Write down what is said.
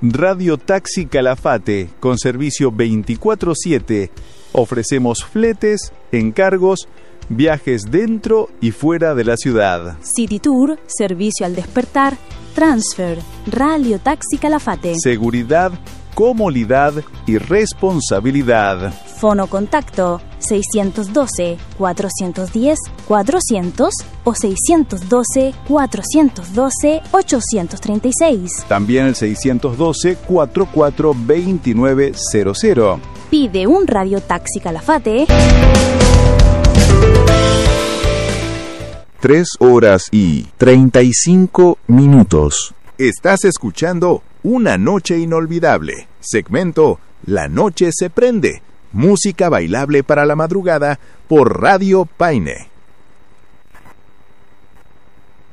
Radio Taxi Calafate, con servicio 24/7. Ofrecemos fletes, encargos, viajes dentro y fuera de la ciudad. City Tour, servicio al despertar, transfer, Radio Taxi Calafate. Seguridad, comodidad y responsabilidad. Fono contacto 612-410-400 o 612-412-836. También el 612-442900. Pide un Radio Taxi Calafate. 3:35. Estás escuchando Una Noche Inolvidable. Segmento La Noche se Prende. Música bailable para la madrugada por Radio Paine.